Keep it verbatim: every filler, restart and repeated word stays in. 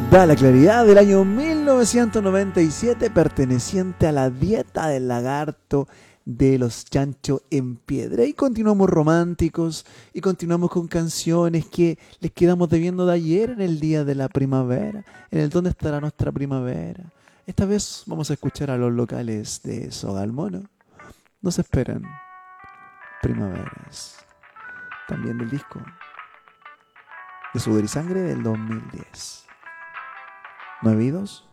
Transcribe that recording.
Da la claridad del año mil novecientos noventa y siete, perteneciente a la dieta del lagarto de los chanchos en piedra. Y continuamos románticos y continuamos con canciones que les quedamos debiendo de ayer en el día de la primavera, en el ¿Dónde estará nuestra primavera? Esta vez vamos a escuchar a los locales de Sogalmono. Nos esperan primaveras. También del disco de Sudor y Sangre del dos mil diez. nueve y dos.